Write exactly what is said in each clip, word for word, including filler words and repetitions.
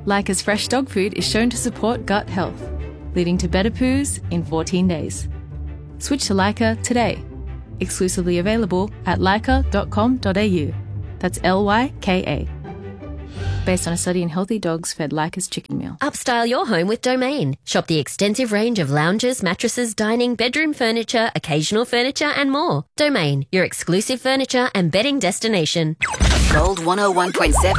Leica's fresh dog food is shown to support gut health, leading to better poos in fourteen days. Switch to Leica today. Exclusively available at leica dot com dot a u. That's L Y K A. Based on a study in healthy dogs fed Leica's chicken meal. Upstyle your home with Domain. Shop the extensive range of lounges, mattresses, dining, bedroom furniture, occasional furniture and more. Domain, your exclusive furniture and bedding destination. Gold one oh one point seven.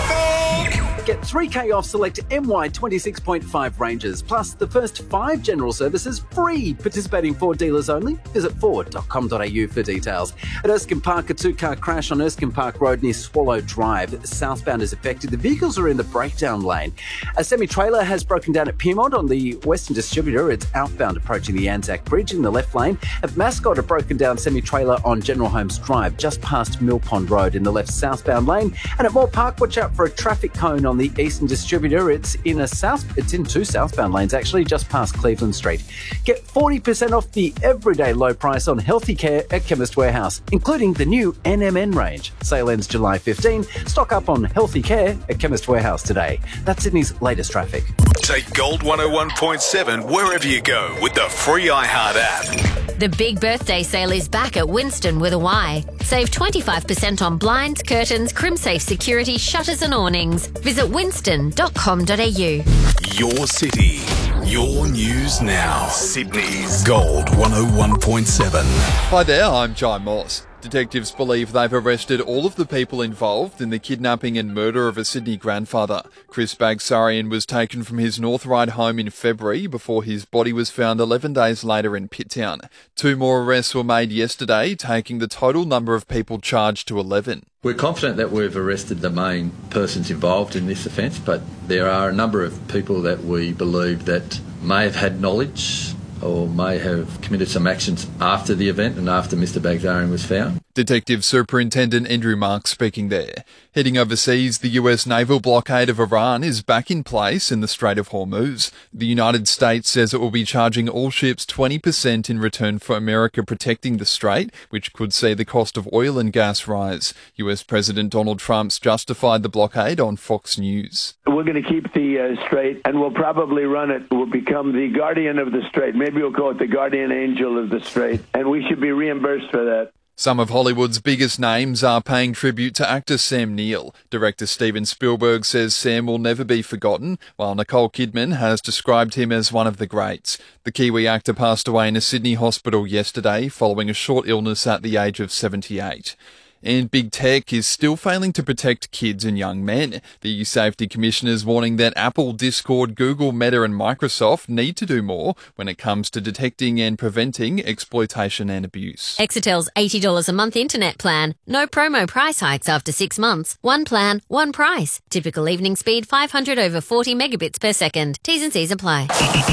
Get three K off select M Y twenty-six point five ranges, plus the first five general services free. Participating Ford dealers only. Visit ford dot com dot a u for details. At Erskine Park, a two-car crash on Erskine Park Road near Swallow Drive. Southbound is affected. The vehicles are in the breakdown lane. A semi-trailer has broken down at Piedmont on the Western Distributor. It's outbound approaching the Anzac Bridge in the left lane. At Mascot, a broken down semi-trailer on General Holmes Drive, just past Mill Pond Road in the left southbound lane. And at Moore Park, watch out for a traffic cone on the Eastern Distributor. It's in a south. It's in two southbound lanes, actually, just past Cleveland Street. Get forty percent off the everyday low price on healthy care at Chemist Warehouse, including the new N M N range. Sale ends July fifteenth. Stock up on healthy care at Chemist Warehouse today. That's Sydney's latest traffic. Take Gold one oh one point seven wherever you go with the free iHeart app. The big birthday sale is back at Winston with a Y. Save twenty-five percent on blinds, curtains, CrimSafe security, shutters and awnings. Visit winston dot com dot a u. Your city, your news now. Sydney's Gold one oh one point seven. Hi there, I'm Jai Moss. Detectives believe they've arrested all of the people involved in the kidnapping and murder of a Sydney grandfather. Chris Bagsarian was taken from his North Ryde home in February before his body was found eleven days later in Pitt Town. Two more arrests were made yesterday, taking the total number of people charged to eleven. We're confident that we've arrested the main persons involved in this offence, but there are a number of people that we believe that may have had knowledge or may have committed some actions after the event and after Mister Bagsarian was found. Detective Superintendent Andrew Marks speaking there. Heading overseas, the U S naval blockade of Iran is back in place in the Strait of Hormuz. The United States says it will be charging all ships twenty percent in return for America protecting the strait, which could see the cost of oil and gas rise. U S President Donald Trump's justified the blockade on Fox News. We're going to keep the uh, strait, and we'll probably run it. We'll become the guardian of the strait. Maybe we'll call it the guardian angel of the strait, and we should be reimbursed for that. Some of Hollywood's biggest names are paying tribute to actor Sam Neill. Director Steven Spielberg says Sam will never be forgotten, while Nicole Kidman has described him as one of the greats. The Kiwi actor passed away in a Sydney hospital yesterday following a short illness at the age of seventy-eight. And big tech is still failing to protect kids and young men. The Safety Commissioner is warning that Apple, Discord, Google, Meta and Microsoft need to do more when it comes to detecting and preventing exploitation and abuse. Exetel's eighty dollars a month internet plan. No promo price hikes after six months. One plan, one price. Typical evening speed five hundred over forty megabits per second. T's and C's apply.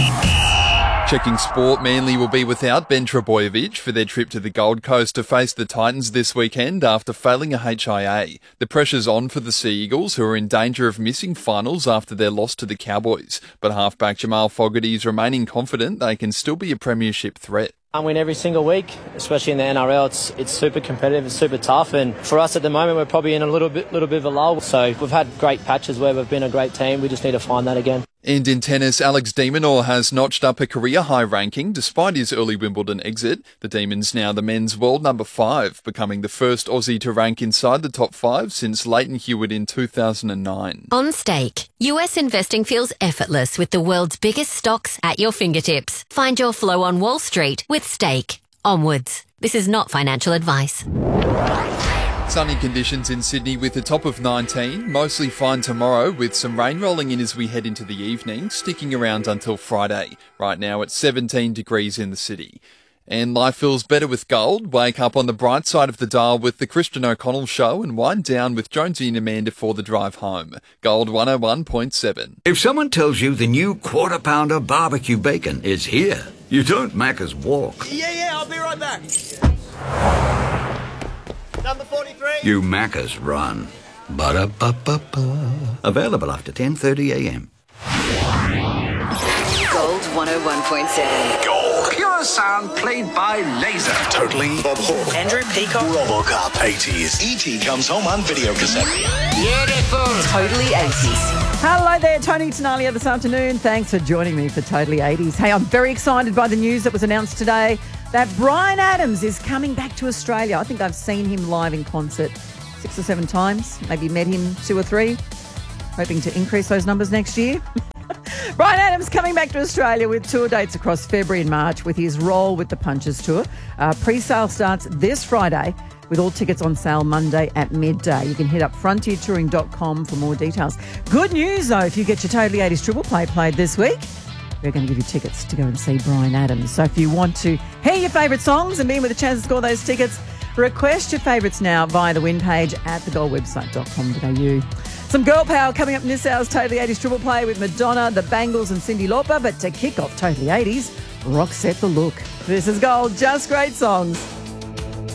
Checking sport, Manly will be without Ben Trebojevic for their trip to the Gold Coast to face the Titans this weekend after failing a H I A. The pressure's on for the Sea Eagles, who are in danger of missing finals after their loss to the Cowboys. But halfback Jamal Fogarty is remaining confident they can still be a premiership threat. I win every single week, especially in the N R L. It's it's super competitive, it's super tough, and for us at the moment, we're probably in a little bit little bit of a lull. So we've had great patches where we've been a great team. We just need to find that again. And in tennis, Alex de Minaur has notched up a career-high ranking despite his early Wimbledon exit. The Demons now the men's world number five, becoming the first Aussie to rank inside the top five since Leighton Hewitt in two thousand nine. On Stake, U S investing feels effortless with the world's biggest stocks at your fingertips. Find your flow on Wall Street with Stake. Onwards. This is not financial advice. Sunny conditions in Sydney with a top of nineteen, mostly fine tomorrow with some rain rolling in as we head into the evening, sticking around until Friday. Right now it's seventeen degrees in the city. And life feels better with gold. Wake up on the bright side of the dial with the Christian O'Connell Show and wind down with Jonesy and Amanda for the drive home. Gold one oh one point seven. If someone tells you the new Quarter Pounder barbecue bacon is here, you don't Macca's walk. Yeah, yeah, I'll be right back. Number forty-three. You Macca's run. Ba-da-ba-ba-ba. Available after ten thirty a m. Gold one oh one point seven. Gold. Pure sound played by laser. Totally. Andrew Peacock. Robocop. eighties. E T comes home on video cassette. Beautiful. Totally eighties. Hello there, Tony Tenalia this afternoon. Thanks for joining me for Totally eighties. Hey, I'm very excited by the news that was announced today that Bryan Adams is coming back to Australia. I think I've seen him live in concert six or seven times, maybe met him two or three, hoping to increase those numbers next year. Bryan Adams coming back to Australia with tour dates across February and March with his Roll with the Punches tour. Uh, pre-sale starts this Friday with all tickets on sale Monday at midday. You can hit up frontier touring dot com for more details. Good news, though, if you get your Totally eighties Triple Play played this week, we're going to give you tickets to go and see Bryan Adams. So if you want to hear your favourite songs and be in with a chance to score those tickets, request your favourites now via the win page at the gold website dot com dot a u. Some girl power coming up in this hour's Totally eighties Triple Play with Madonna, the Bangles and Cyndi Lauper. But to kick off Totally eighties, Roxette the Look. This is Gold, just great songs.